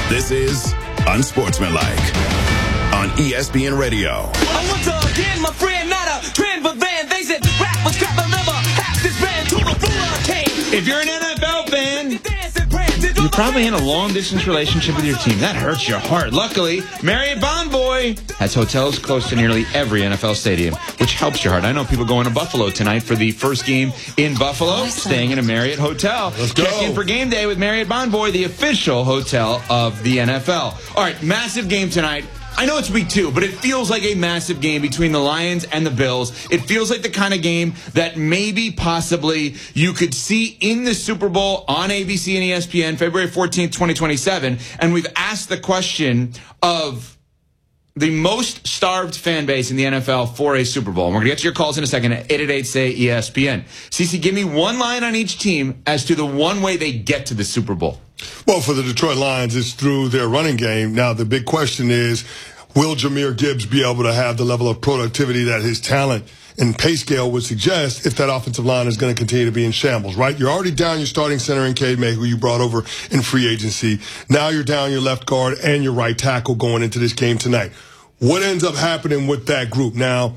This is Unsportsmanlike on ESPN Radio. I want to again, my friend, not a trend for then. They said rap was crap, but never half this band to the floor came. If you're an NFL fan, you're probably in a long-distance relationship with your team. That hurts your heart. Luckily, Marriott Bonvoy has hotels close to nearly every NFL stadium, which helps your heart. I know people going to Buffalo tonight for the first game in Buffalo, staying in a Marriott hotel. Let's go. Check in for game day with Marriott Bonvoy, the official hotel of the NFL. All right, massive game tonight. I know it's week 2, but it feels like a massive game between the Lions and the Bills. It feels like the kind of game that maybe, possibly, you could see in the Super Bowl on ABC and ESPN, February 14th, 2027. And we've asked the question of the most starved fan base in the NFL for a Super Bowl. And we're going to get to your calls in a second at 888-SAY-ESPN. CeCe, give me one line on each team as to the one way they get to the Super Bowl. Well, for the Detroit Lions, it's through their running game. Now, the big question is, will Jahmyr Gibbs be able to have the level of productivity that his talent and pay scale would suggest if that offensive line is going to continue to be in shambles, right? You're already down your starting center in Cade May, who you brought over in free agency. Now you're down your left guard and your right tackle going into this game tonight. What ends up happening with that group? Now,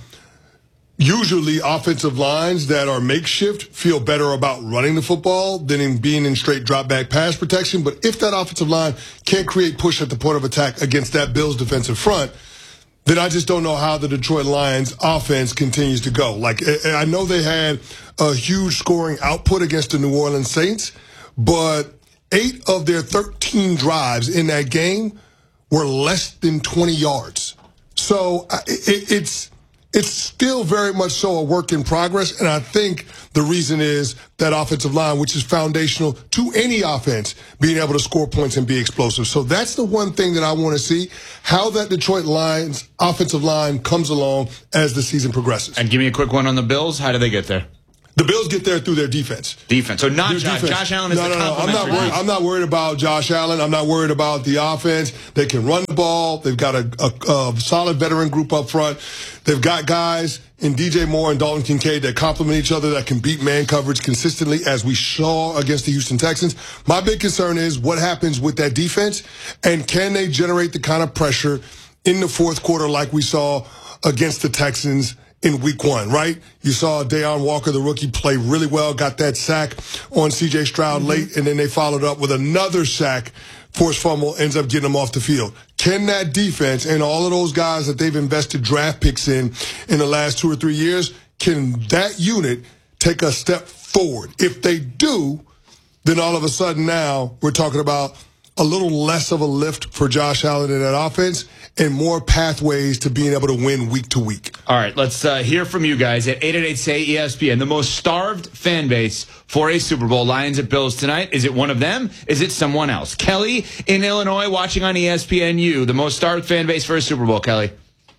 usually offensive lines that are makeshift feel better about running the football than in being in straight drop back pass protection. But if that offensive line can't create push at the point of attack against that Bills defensive front, then I just don't know how the Detroit Lions offense continues to go. Like, I know they had a huge scoring output against the New Orleans Saints, but 8 of their 13 drives in that game were less than 20 yards. So it's still very much so a work in progress, and I think the reason is that offensive line, which is foundational to any offense, being able to score points and be explosive. So that's the one thing that I want to see, how that Detroit Lions offensive line comes along as the season progresses. And give me a quick one on the Bills. How do they get there? The Bills get there through their defense. Defense. So not Josh Allen is the complementary. I'm not worried about Josh Allen. I'm not worried about the offense. They can run the ball. They've got a solid veteran group up front. They've got guys in DJ Moore and Dalton Kincaid that complement each other, that can beat man coverage consistently, as we saw against the Houston Texans. My big concern is what happens with that defense, and can they generate the kind of pressure in the fourth quarter like we saw against the Texans in week 1, right? You saw Deion Walker, the rookie, play really well, got that sack on C.J. Stroud late, and then they followed up with another sack, forced fumble, ends up getting them off the field. Can that defense and all of those guys that they've invested draft picks in the last 2 or 3 years, can that unit take a step forward? If they do, then all of a sudden now we're talking about a little less of a lift for Josh Allen in that offense and more pathways to being able to win week to week. All right, let's hear from you guys at 888-SAY-ESPN. The most starved fan base for a Super Bowl, Lions at Bills tonight. Is it one of them? Is it someone else? Kelly in Illinois watching on ESPNU. The most starved fan base for a Super Bowl, Kelly.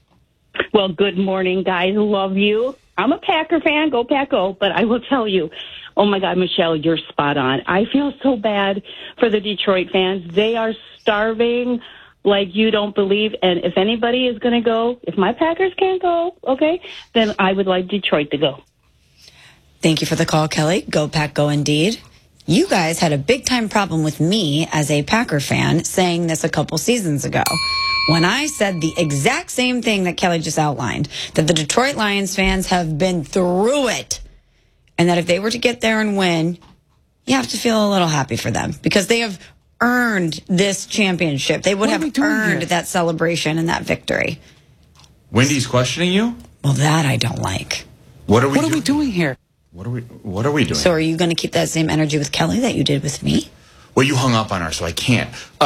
Well, good morning, guys. Love you. I'm a Packer fan. Go Pack Go. But I will tell you, oh, my God, Michelle, you're spot on. I feel so bad for the Detroit fans. They are starving like you don't believe. And if anybody is going to go, if my Packers can't go, okay, then I would like Detroit to go. Thank you for the call, Kelly. Go Pack Go indeed. You guys had a big-time problem with me as a Packer fan saying this a couple seasons ago when I said the exact same thing that Kelly just outlined, that the Detroit Lions fans have been through it, and that if they were to get there and win, you have to feel a little happy for them because they have earned this championship. They would have earned that celebration and that victory. Wendy's questioning you? Well, that I don't like. What are we doing here? What are we doing? So are you going to keep that same energy with Kelly that you did with me? Well, you hung up on her, so I can't.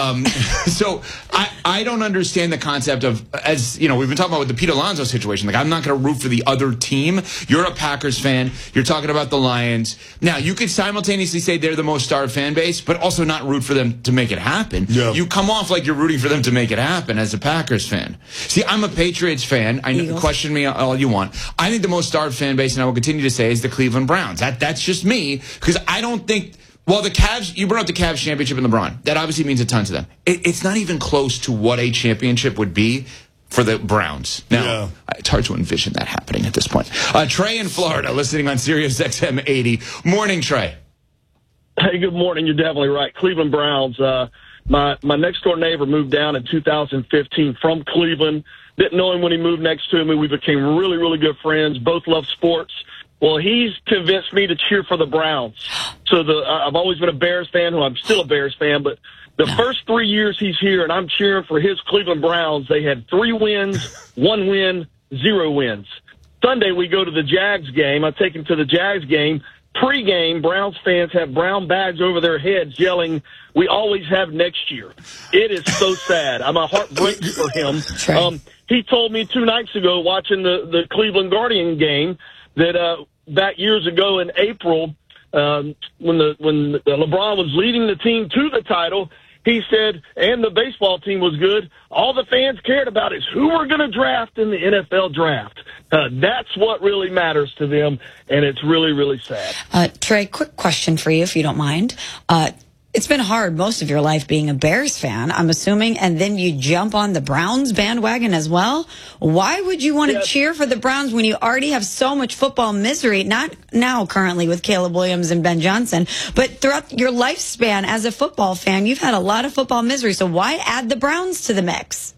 So I don't understand the concept of, as you know, we've been talking about with the Pete Alonso situation. Like, I'm not going to root for the other team. You're a Packers fan. You're talking about the Lions. Now, you could simultaneously say they're the most starved fan base, but also not root for them to make it happen. Yeah. You come off like you're rooting for them to make it happen as a Packers fan. See, I'm a Patriots fan. I know, question me all you want. I think the most starved fan base, and I will continue to say, is the Cleveland Browns. That's just me, because I don't think. Well, the Cavs, you brought up the Cavs championship and LeBron. That obviously means a ton to them. It's not even close to what a championship would be for the Browns. Now, it's hard to envision that happening at this point. Trey in Florida, listening on Sirius XM 80. Morning, Trey. Hey, good morning. You're definitely right. Cleveland Browns. My next door neighbor moved down in 2015 from Cleveland. Didn't know him when he moved next to me. We became really, really good friends. Both love sports. Well, he's convinced me to cheer for the Browns. So I've always been a Bears fan. Well, I'm still a Bears fan, but the first 3 years he's here and I'm cheering for his Cleveland Browns, they had 3 wins, 1 win, 0 wins. Sunday we go to the Jags game. I take him to the Jags game. Pre-game, Browns fans have brown bags over their heads yelling, "We always have next year." It is so sad. My heart breaks for him. He told me 2 nights ago watching the Cleveland Guardian game that back years ago in April, when LeBron was leading the team to the title, he said, and the baseball team was good, all the fans cared about is who we're going to draft in the NFL draft. That's what really matters to them, and it's really, really sad. Trey, quick question for you, if you don't mind. It's been hard most of your life being a Bears fan, I'm assuming, and then you jump on the Browns bandwagon as well. Why would you want to cheer for the Browns when you already have so much football misery, not now currently with Caleb Williams and Ben Johnson, but throughout your lifespan as a football fan, you've had a lot of football misery, so why add the Browns to the mix?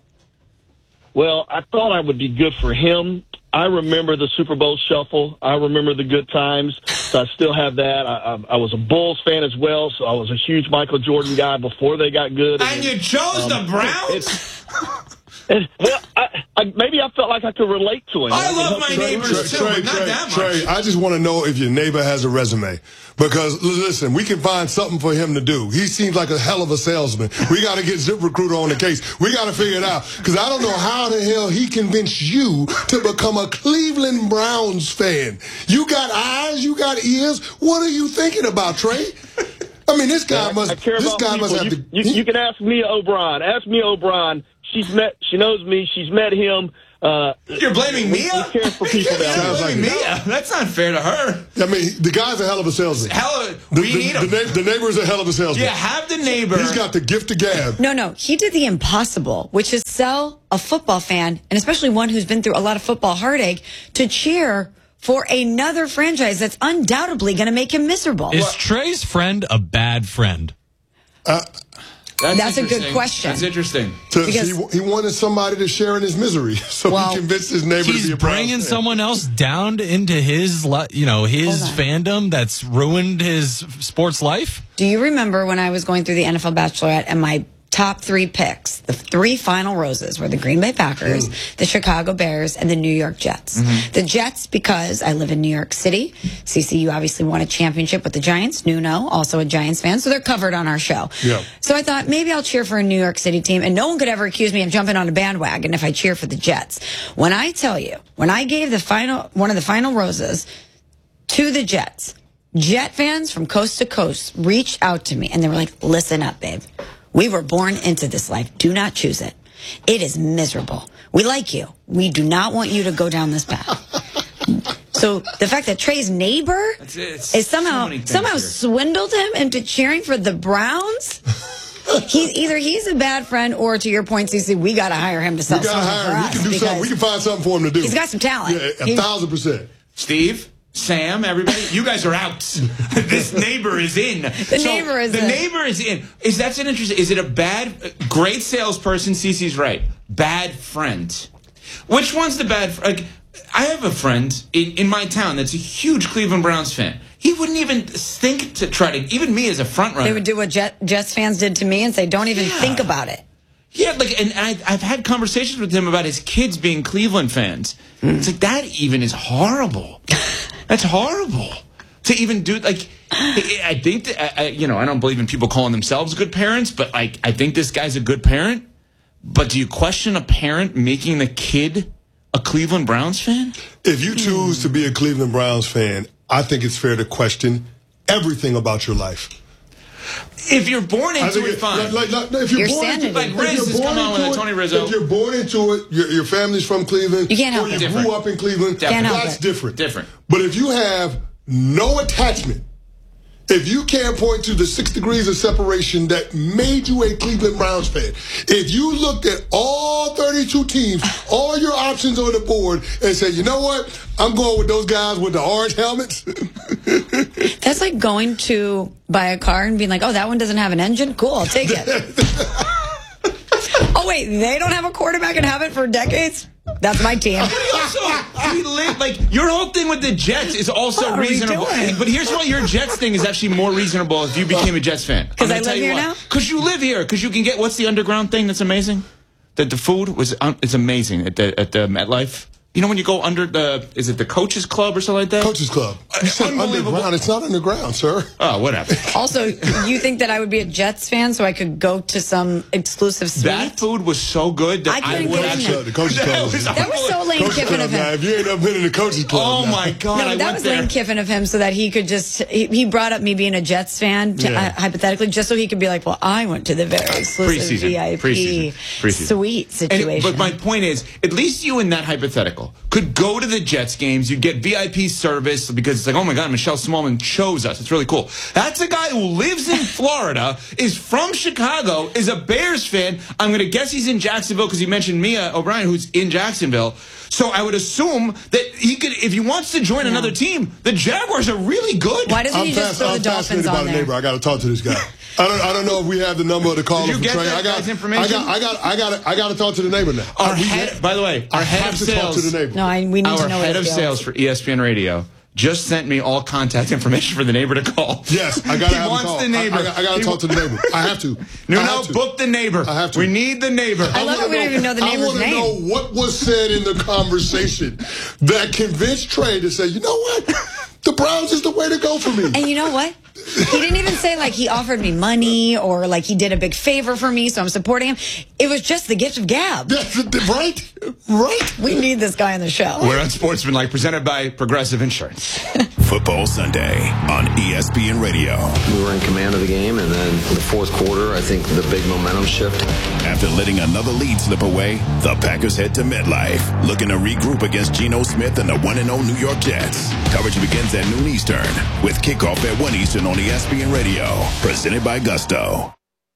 Well, I thought I would be good for him. I remember the Super Bowl shuffle. I remember the good times. So I still have that. I was a Bulls fan as well, so I was a huge Michael Jordan guy before they got good. And you chose the Browns? Well, maybe I felt like I could relate to him. I love my neighbors too, but not that much. Trey, I just want to know if your neighbor has a resume. Because, listen, we can find something for him to do. He seems like a hell of a salesman. We got to get ZipRecruiter on the case. We got to figure it out. Because I don't know how the hell he convinced you to become a Cleveland Browns fan. You got eyes, you got ears. What are you thinking about, Trey? I mean, this guy must have to... You can ask Mia O'Brien. Ask Mia O'Brien. She knows me. She's met him. You're blaming Mia? He cares for people down there. Blaming Mia? That's not fair to her. I mean, the guy's a hell of a salesman. We need him. The neighbor's a hell of a salesman. Yeah, have the neighbor. He's got the gift of gab. No. He did the impossible, which is sell a football fan, and especially one who's been through a lot of football heartache, to cheer for another franchise that's undoubtedly going to make him miserable. Is Trey's friend a bad friend? That's a good question. That's interesting. Because he wanted somebody to share in his misery, so he convinced his neighbor to be a Browns fan. He's bringing someone else down into his fandom that's ruined his sports life. Do you remember when I was going through the NFL Bachelorette and my top 3 picks, the 3 final roses, were the Green Bay Packers, the Chicago Bears, and the New York Jets. The Jets, because I live in New York City. CCU obviously won a championship with the Giants. Nuno, also a Giants fan, so they're covered on our show. Yeah. So I thought maybe I'll cheer for a New York City team, and no one could ever accuse me of jumping on a bandwagon if I cheer for the Jets. When I tell you, when I gave one of the final roses to the Jets, Jet fans from coast to coast reached out to me, and they were like, "Listen up, babe. We were born into this life. Do not choose it. It is miserable. We like you. We do not want you to go down this path." So the fact that Trey's neighbor is somehow swindled him into cheering for the Browns. He's a bad friend, or to your point, CC, we got to hire him to sell something for us. He can do something. We can find something for him to do. He's got some talent. Yeah, 1,000%. Steve? Sam, everybody, you guys are out. This neighbor is in. The neighbor is in. That's an interesting. Is it a great salesperson? Cece's right. Bad friend. Which one's the bad? I have a friend in my town that's a huge Cleveland Browns fan. He wouldn't even think to try to. Even me as a front runner. They would do what Jets fans did to me and say, "Don't even think about it." Yeah, and I've had conversations with him about his kids being Cleveland fans. It's like, that even is horrible. That's horrible to even do. I think that, I don't believe in people calling themselves good parents, but I think this guy's a good parent. But do you question a parent making the kid a Cleveland Browns fan? If you choose to be a Cleveland Browns fan, I think it's fair to question everything about your life. If you're born into it, fine. If you're born into it, like Riz has come on with Tony Rizzo. If you're born into it, your family's from Cleveland, you can't help or it. you grew up in Cleveland, that's different. Different. But if you have no attachment, if you can't point to the 6 degrees of separation that made you a Cleveland Browns fan, if you looked at all 32 teams, all your options on the board, and said, you know what, I'm going with those guys with the orange helmets. That's like going to buy a car and being like, oh, that one doesn't have an engine? Cool, I'll take it. Oh, wait, they don't have a quarterback and have it for decades? That's my team. Your whole thing with the Jets is also reasonable. But here's why your Jets thing is actually more reasonable if you became a Jets fan. Because I live here now? Because you live here. Because you can get, what's the underground thing that's amazing? That the food is amazing at the MetLife. You know when you go under is it the Coaches Club or something like that? Coaches Club. You said underground. It's not underground, sir. Oh, whatever. Also, you think that I would be a Jets fan so I could go to some exclusive suite? That food was so good that I couldn't get in there. The Coaches Club. That was so Lane Kiffin of him. If you ain't never been in the Coaches Club. Oh, my God. No, that was Lane Kiffin of him so that he could just, he brought up me being a Jets fan, hypothetically, just so he could be like, well, I went to the very exclusive VIP suite situation. But my point is, at least you in that hypothetical could go to the Jets games. You get VIP service because it's like, oh my God, Michelle Smallman chose us. It's really cool. That's a guy who lives in Florida, is from Chicago, is a Bears fan. I'm going to guess he's in Jacksonville because he mentioned Mia O'Brien, who's in Jacksonville. So I would assume that he could, if he wants to join another team, the Jaguars are really good. Why doesn't he just throw the Dolphins on there? Neighbor. I got to talk to this guy. I don't know if we have the number of the caller. Did you get Trey. that guy's information? I got to talk to the neighbor now. By the way, our head of sales. Talk to the neighbor. No, we need to know. Our head of sales for ESPN Radio just sent me all contact information for the neighbor to call. Yes, I got to have He wants call. the neighbor. I got to talk to the neighbor. I have to. No, book the neighbor. I have to. We need the neighbor. I love that we don't even know the neighbor's name. I want to know what was said in the conversation that convinced Trey to say, you know what? The Browns is the way to go for me. And you know what? He didn't even say like he offered me money or like he did a big favor for me, so I'm supporting him. It was just the gift of gab. Right? We need this guy on the show. We're Unsportsmanlike, presented by Progressive Insurance. Football Sunday on ESPN Radio. We were in command of the game, and then the fourth quarter, I think the big momentum shift. After letting another lead slip away, the Packers head to MetLife, looking to regroup against Geno Smith and the 1-0 New York Jets. Coverage begins at noon Eastern, with kickoff at 1 Eastern on ESPN Radio, presented by Gusto.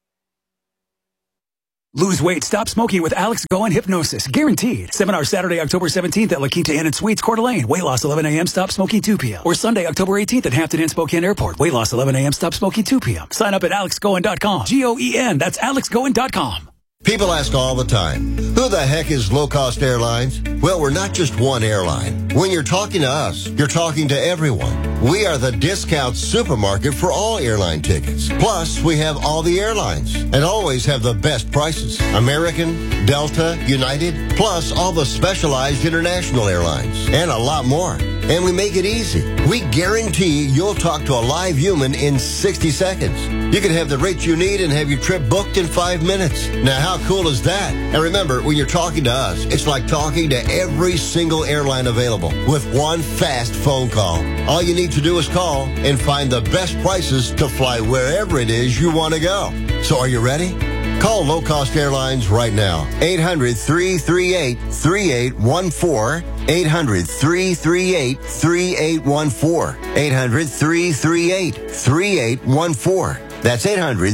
Lose weight, stop smoking with Alex Go and Hypnosis. Guaranteed. Seminar Saturday, October 17th at La Quinta Inn and Suites, Coeur d'Alene. Weight loss 11 a.m., stop smoking 2 p.m. Or Sunday, October 18th at Hampton Inn, Spokane Airport. Weight loss 11 a.m., stop smoking 2 p.m. Sign up at alexgoen.com. G-O-E-N. That's alexgoen.com. People ask all the time, who the heck is Low Cost Airlines? Well, we're not just one airline. When you're talking to us, you're talking to everyone. We are the discount supermarket for all airline tickets. Plus, we have all the airlines and always have the best prices. American, Delta, United, plus all the specialized international airlines and a lot more. And we make it easy. We guarantee you'll talk to a live human in 60 seconds. You can have the rates you need and have your trip booked in 5 minutes. Now, how cool is that? And remember, when you're talking to us, it's like talking to every single airline available with one fast phone call. All you need to do is call and find the best prices to fly wherever it is you want to go. So are you ready? Call Low Cost Airlines right now. 800-338-3814. 800-338-3814. 800-338-3814. That's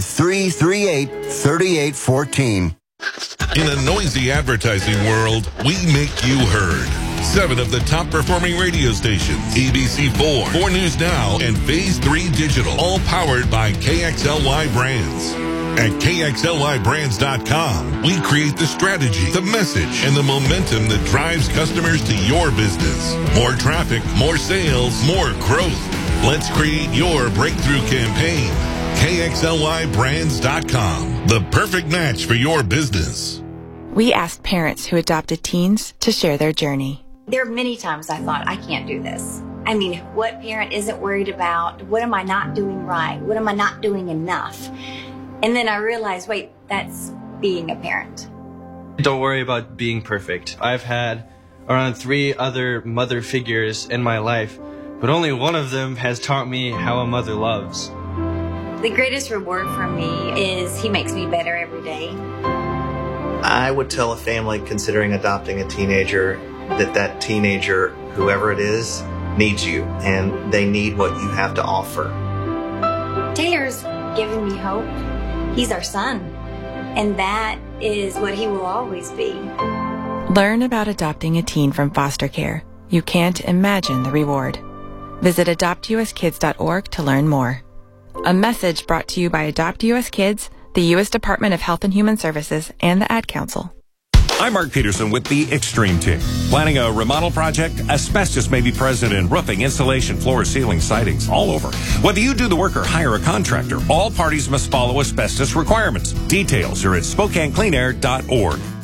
800-338-3814. In a noisy advertising world, we make you heard. 7 of the top performing radio stations, ABC4, 4 News Now, and Phase 3 Digital, all powered by KXLY Brands. At KXLYBrands.com, we create the strategy, the message, and the momentum that drives customers to your business. More traffic, more sales, more growth. Let's create your breakthrough campaign. KXLYBrands.com, the perfect match for your business. We asked parents who adopted teens to share their journey. There are many times I thought, I can't do this. I mean, what parent isn't worried about? What am I not doing right? What am I not doing enough? And then I realized, wait, that's being a parent. Don't worry about being perfect. I've had around 3 other mother figures in my life, but only one of them has taught me how a mother loves. The greatest reward for me is he makes me better every day. I would tell a family considering adopting a teenager that teenager, whoever it is, needs you, and they need what you have to offer. Taylor's giving me hope. He's our son, and that is what he will always be. Learn about adopting a teen from foster care. You can't imagine the reward. Visit adoptuskids.org to learn more. A message brought to you by Adopt US Kids, the U.S. Department of Health and Human Services, and the Ad Council. I'm Mark Peterson with the Extreme Team. Planning a remodel project? Asbestos may be present in roofing, insulation, floors, ceilings, sidings, all over. Whether you do the work or hire a contractor, all parties must follow asbestos requirements. Details are at SpokaneCleanAir.org.